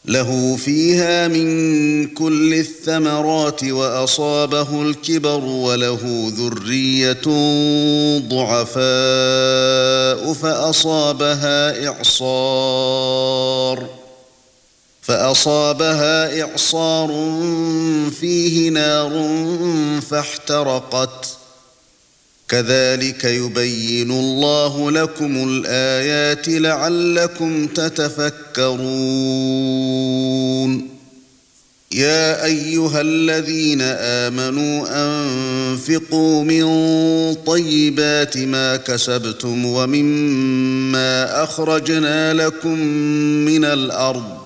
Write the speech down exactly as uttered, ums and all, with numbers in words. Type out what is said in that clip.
له فيها من كل الثمرات وأصابه الكبر وله ذرية ضعفاء فأصابها إعصار فأصابها إعصار فيه نار فاحترقت كذلك يبين الله لكم الآيات لعلكم تتفكرون يا أيها الذين آمنوا أنفقوا من طيبات ما كسبتم ومما أخرجنا لكم من الأرض